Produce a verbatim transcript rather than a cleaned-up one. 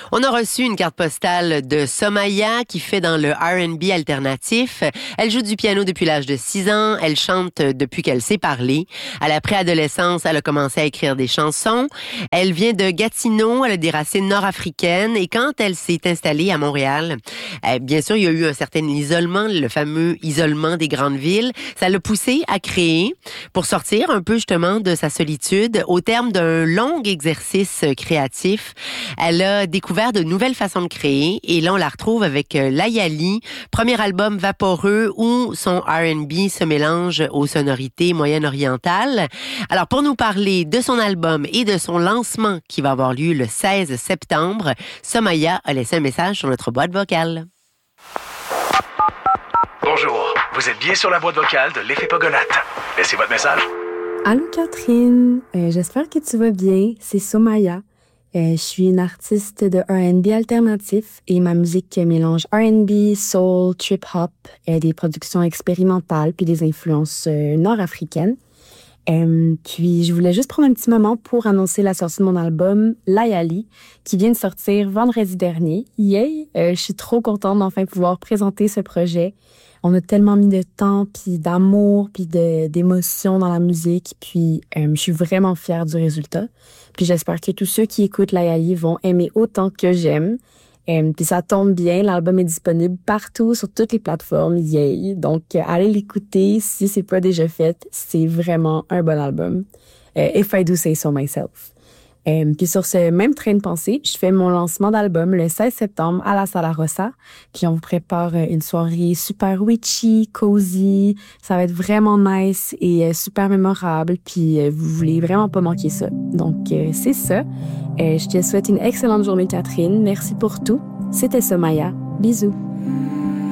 On a reçu une carte postale de Somaya qui fait dans le R and B alternatif. Elle joue du piano depuis l'âge de six ans. Elle chante depuis qu'elle sait parler. À la préadolescence, elle a commencé à écrire des chansons. Elle vient de Gatineau. Elle a des racines nord-africaines. Et quand elle s'est installée à Montréal, eh, bien sûr, il y a eu un certain isolement, le fameux isolement des grandes villes. Ça l'a poussée à créer pour sortir un peu justement de sa solitude. Au terme d'un long exercice créatif, elle a découvert de nouvelles façons de créer et là, on la retrouve avec Layali, premier album vaporeux où son R and B se mélange aux sonorités moyen-orientales. Alors, pour nous parler de son album et de son lancement qui va avoir lieu le seize septembre, Somaya a laissé un message sur notre boîte vocale. Bonjour, vous êtes bien sur la boîte vocale de l'Effet Pogonate. Laissez votre message. Allô Catherine, euh, j'espère que tu vas bien. C'est Somaya. Euh, je suis une artiste de R and B alternatif et ma musique mélange R and B, soul, trip-hop, euh, des productions expérimentales puis des influences euh, nord-africaines. Euh, puis je voulais juste prendre un petit moment pour annoncer la sortie de mon album Layali qui vient de sortir vendredi dernier. Yay! Euh, je suis trop contente d'enfin pouvoir présenter ce projet. On a tellement mis de temps, puis d'amour, puis de, d'émotion dans la musique, puis euh, je suis vraiment fière du résultat. Puis j'espère que tous ceux qui écoutent Layali vont aimer autant que j'aime. Euh, puis ça tombe bien, l'album est disponible partout, sur toutes les plateformes, yay! Donc euh, allez l'écouter si c'est pas déjà fait, c'est vraiment un bon album. Euh, If I Do Say So Myself. Euh, puis sur ce même train de pensée, je fais mon lancement d'album le seize septembre à la Sala Rossa. Puis on vous prépare une soirée super witchy, cozy. Ça va être vraiment nice et euh, super mémorable. Puis euh, vous voulez vraiment pas manquer ça. Donc euh, c'est ça. Euh, je te souhaite une excellente journée, Catherine. Merci pour tout. C'était Somaya. Bisous.